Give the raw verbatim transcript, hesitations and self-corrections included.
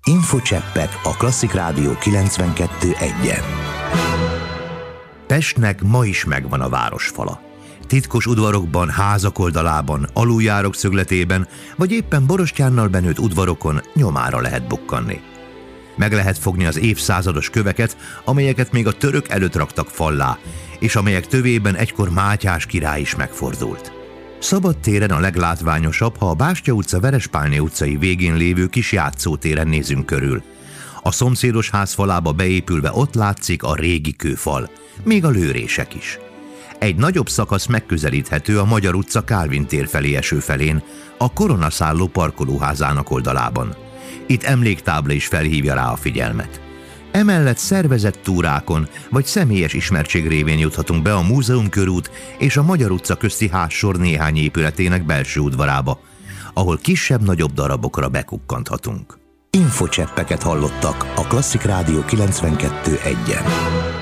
Infocseppek a Klasszik Rádió kilencvenkettő egyen. Pestnek ma is megvan a városfala. Titkos udvarokban, házak oldalában, aluljárok szögletében, vagy éppen borostyánnal benőtt udvarokon nyomára lehet bukkanni. Meg lehet fogni az évszázados köveket, amelyeket még a török előtt raktak fallá, és amelyek tövében egykor Mátyás király is megfordult. Szabadtéren a leglátványosabb, ha a Bástya utca Verespálné utcai végén lévő kis játszótéren nézünk körül. A szomszédos ház falába beépülve ott látszik a régi kőfal, még a lőrések is. Egy nagyobb szakasz megközelíthető a Magyar utca Kálvin tér felé eső felén, a Koronaszálló parkolóházának oldalában. Itt emléktábla is felhívja rá a figyelmet. Emellett szervezett túrákon vagy személyes ismertség révén juthatunk be a Múzeumkörút és a Magyar utca közti házsor néhány épületének belső udvarába, ahol kisebb-nagyobb darabokra bekukkanthatunk. Infocseppeket hallottak a Klasszik Rádió kilencvenkettő egyen.